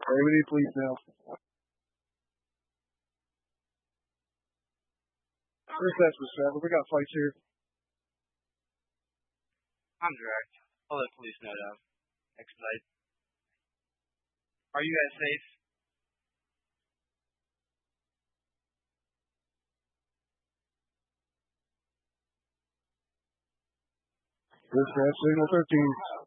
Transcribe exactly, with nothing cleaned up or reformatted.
Gravity, please now. First estimate, Travis. We got flights here. I'm direct. I'll let police know to expedite. Are you guys safe? Dispatch, signal thirteen.